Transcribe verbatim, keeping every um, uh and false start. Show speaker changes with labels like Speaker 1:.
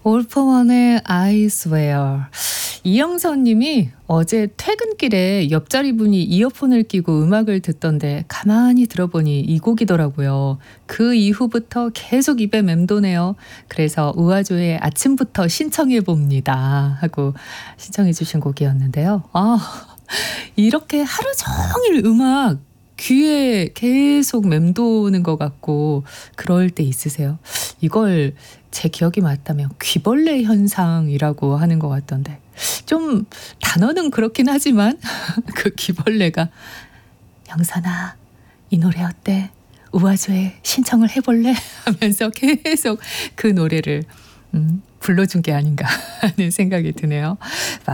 Speaker 1: 올퍼원의 I swear. 이영선 님이 어제 퇴근길에 옆자리 분이 이어폰을 끼고 음악을 듣던데 가만히 들어보니 이 곡이더라고요. 그 이후부터 계속 입에 맴도네요. 그래서 우아조의 아침부터 신청해 봅니다. 하고 신청해 주신 곡이었는데요. 아, 이렇게 하루 종일 음악 귀에 계속 맴도는 것 같고 그럴 때 있으세요? 이걸 제 기억이 맞다면 귀벌레 현상이라고 하는 것 같던데, 좀 단어는 그렇긴 하지만 그 귀벌레가 영선아 이 노래 어때? 우아조에 신청을 해볼래? 하면서 계속 그 노래를 음, 불러준 게 아닌가 하는 생각이 드네요.